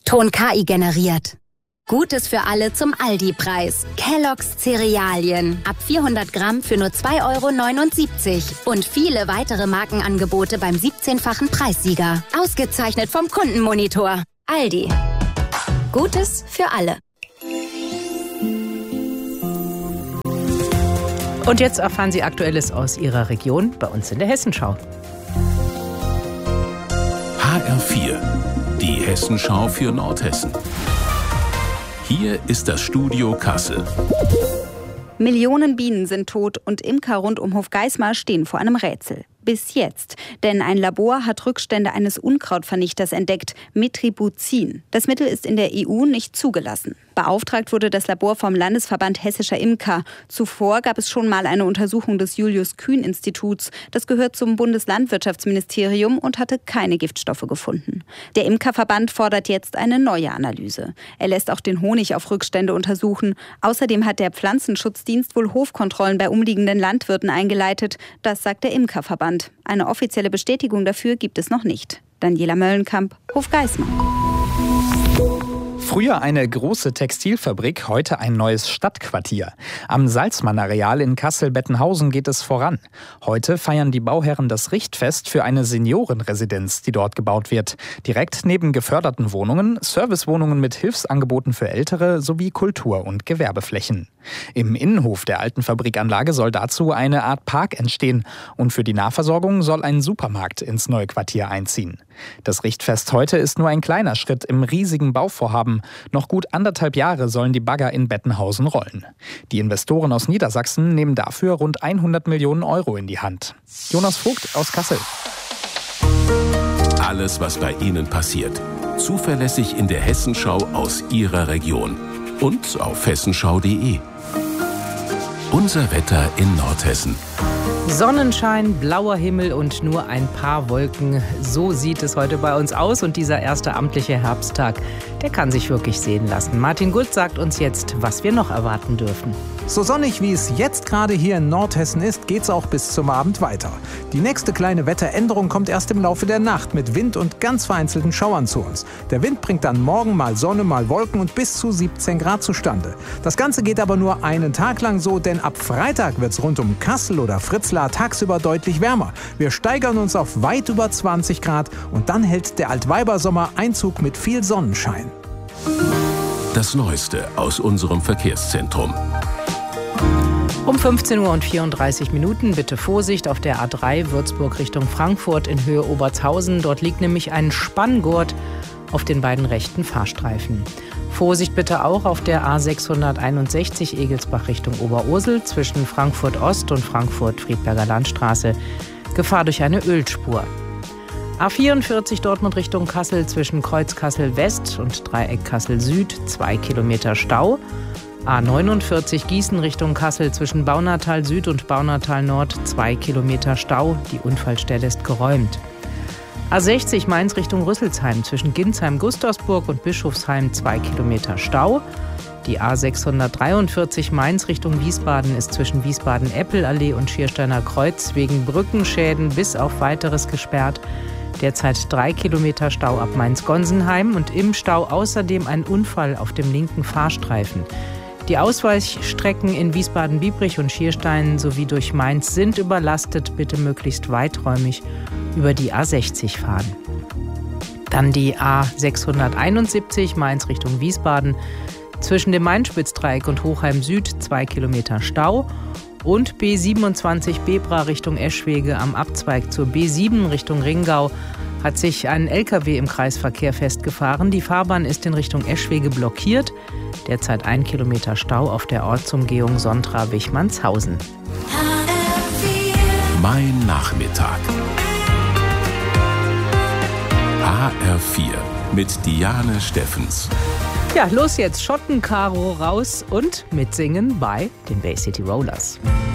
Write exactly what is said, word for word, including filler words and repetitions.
Ton K I generiert. Gutes für alle zum Aldi-Preis. Kellogg's Cerealien. Ab vierhundert Gramm für nur zwei Euro neunundsiebzig. Und viele weitere Markenangebote beim siebzehnfachen Preissieger. Ausgezeichnet vom Kundenmonitor. Aldi. Gutes für alle. Und jetzt erfahren Sie Aktuelles aus Ihrer Region bei uns in der Hessenschau. H R vier, die Hessenschau für Nordhessen. Hier ist das Studio Kassel. Millionen Bienen sind tot und Imker rund um Hofgeismar stehen vor einem Rätsel. Bis jetzt. Denn ein Labor hat Rückstände eines Unkrautvernichters entdeckt, Metribuzin. Das Mittel ist in der E U nicht zugelassen. Beauftragt wurde das Labor vom Landesverband Hessischer Imker. Zuvor gab es schon mal eine Untersuchung des Julius-Kühn-Instituts. Das gehört zum Bundeslandwirtschaftsministerium und hatte keine Giftstoffe gefunden. Der Imkerverband fordert jetzt eine neue Analyse. Er lässt auch den Honig auf Rückstände untersuchen. Außerdem hat der Pflanzenschutzdienst wohl Hofkontrollen bei umliegenden Landwirten eingeleitet. Das sagt der Imkerverband. Eine offizielle Bestätigung dafür gibt es noch nicht. Daniela Möllenkamp, Hofgeismar. Früher eine große Textilfabrik, heute ein neues Stadtquartier. Am Salzmann-Areal in Kassel-Bettenhausen geht es voran. Heute feiern die Bauherren das Richtfest für eine Seniorenresidenz, die dort gebaut wird. Direkt neben geförderten Wohnungen, Servicewohnungen mit Hilfsangeboten für Ältere sowie Kultur- und Gewerbeflächen. Im Innenhof der alten Fabrikanlage soll dazu eine Art Park entstehen. Und für die Nahversorgung soll ein Supermarkt ins neue Quartier einziehen. Das Richtfest heute ist nur ein kleiner Schritt im riesigen Bauvorhaben. Noch gut anderthalb Jahre sollen die Bagger in Bettenhausen rollen. Die Investoren aus Niedersachsen nehmen dafür rund hundert Millionen Euro in die Hand. Jonas Vogt aus Kassel. Alles, was bei Ihnen passiert. Zuverlässig in der Hessenschau aus Ihrer Region. Und auf hessenschau punkt de. Unser Wetter in Nordhessen. Sonnenschein, blauer Himmel und nur ein paar Wolken. So sieht es heute bei uns aus. Und dieser erste amtliche Herbsttag, der kann sich wirklich sehen lassen. Martin Gult sagt uns jetzt, was wir noch erwarten dürfen. So sonnig wie es jetzt gerade hier in Nordhessen ist, geht's auch bis zum Abend weiter. Die nächste kleine Wetteränderung kommt erst im Laufe der Nacht mit Wind und ganz vereinzelten Schauern zu uns. Der Wind bringt dann morgen mal Sonne, mal Wolken und bis zu siebzehn Grad zustande. Das Ganze geht aber nur einen Tag lang so, denn ab Freitag wird's rund um Kassel oder Fritzlar tagsüber deutlich wärmer. Wir steigern uns auf weit über zwanzig Grad und dann hält der Altweibersommer Einzug mit viel Sonnenschein. Das Neueste aus unserem Verkehrszentrum. Um fünfzehn Uhr und vierunddreißig Minuten bitte Vorsicht auf der A drei Würzburg Richtung Frankfurt in Höhe Obertshausen. Dort liegt nämlich ein Spanngurt auf den beiden rechten Fahrstreifen. Vorsicht bitte auch auf der A sechshunderteinundsechzig Egelsbach Richtung Oberursel zwischen Frankfurt Ost und Frankfurt-Friedberger Landstraße. Gefahr durch eine Ölspur. A vierundvierzig Dortmund Richtung Kassel zwischen Kreuz Kassel West und Dreieck Kassel Süd, zwei Kilometer Stau. A neunundvierzig Gießen Richtung Kassel zwischen Baunatal Süd und Baunatal Nord, zwei Kilometer Stau. Die Unfallstelle ist geräumt. A sechzig Mainz Richtung Rüsselsheim zwischen Ginsheim-Gustavsburg und Bischofsheim, zwei Kilometer Stau. Die A sechshundertdreiundvierzig Mainz Richtung Wiesbaden ist zwischen Wiesbaden-Eppelallee und Schiersteiner Kreuz wegen Brückenschäden bis auf Weiteres gesperrt. Derzeit drei Kilometer Stau ab Mainz-Gonsenheim und im Stau außerdem ein Unfall auf dem linken Fahrstreifen. Die Ausweichstrecken in Wiesbaden-Biebrich und Schierstein sowie durch Mainz sind überlastet. Bitte möglichst weiträumig über die A sechzig fahren. Dann die A sechshunderteinundsiebzig Mainz Richtung Wiesbaden. Zwischen dem Main-Spitzdreieck und Hochheim Süd zwei Kilometer Stau. Und B siebenundzwanzig Bebra Richtung Eschwege am Abzweig zur B sieben Richtung Ringau hat sich ein L K W im Kreisverkehr festgefahren. Die Fahrbahn ist in Richtung Eschwege blockiert. Derzeit ein Kilometer Stau auf der Ortsumgehung Sontra-Wichmannshausen. Mein Nachmittag. H R vier mit Diane Steffens. Ja, los jetzt, Schottenkaro raus und mitsingen bei den Bay City Rollers.